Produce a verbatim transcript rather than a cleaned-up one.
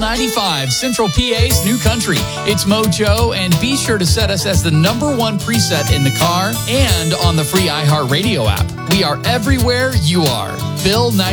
ninety-five, Central P A's new country. It's Mojo, and be sure to set us as the number one preset in the car and on the free iHeartRadio app. We are everywhere you are. Bill